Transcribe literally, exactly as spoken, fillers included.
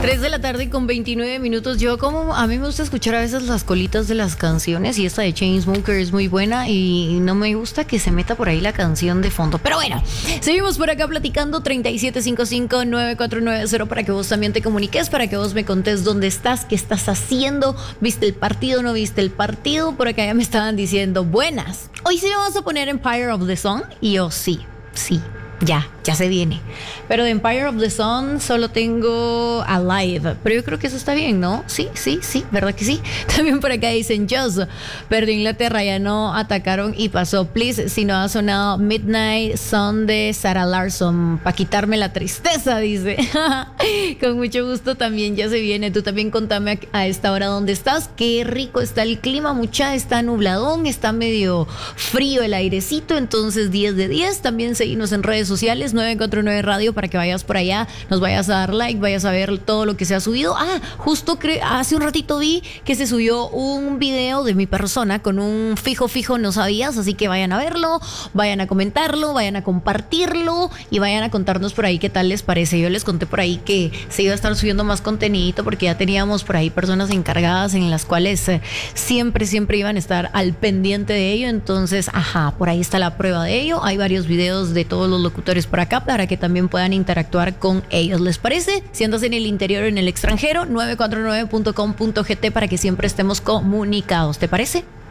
tres de la tarde con veintinueve minutos. Yo como a mí me gusta escuchar a veces las colitas de las canciones y esta de Chainsmokers es muy buena y no me gusta que se meta por ahí la canción de fondo. Pero bueno, seguimos por acá platicando. Treinta y siete cincuenta y cinco, noventa y cuatro noventa para que vos también te comuniques, para que vos me contés dónde estás, qué estás haciendo, viste el partido, no viste el partido. Por acá ya me estaban diciendo buenas. Hoy sí vamos a poner Empire of the Sun y yo sí, sí. Ya, ya se viene. Pero de Empire of the Sun solo tengo Alive. Pero yo creo que eso está bien, ¿no? Sí, sí, sí, ¿verdad que sí? También por acá dicen Just. Pero Inglaterra ya no atacaron y pasó. Please, si no ha sonado Midnight Sun de Sarah Larson. Para quitarme la tristeza, dice. Con mucho gusto también ya se viene. Tú también contame a esta hora dónde estás. Qué rico está el clima, mucha. Está nubladón, está medio frío el airecito. Entonces diez de diez. También seguimos en redes sociales, nueve cuatro nueve Radio, para que vayas por allá, nos vayas a dar like, vayas a ver todo lo que se ha subido. Ah, justo cre- hace un ratito vi que se subió un video de mi persona con un fijo fijo no sabías, así que vayan a verlo, vayan a comentarlo, vayan a compartirlo y vayan a contarnos por ahí qué tal les parece. Yo les conté por ahí que se iba a estar subiendo más contenido porque ya teníamos por ahí personas encargadas en las cuales eh, siempre, siempre iban a estar al pendiente de ello. Entonces, ajá, por ahí está la prueba de ello. Hay varios videos de todos los locutores por acá para que también puedan interactuar con ellos. ¿Les parece? Si andas en el interior o en el extranjero, nueve cuatro nueve punto com punto g t para que siempre estemos comunicados. ¿Te parece?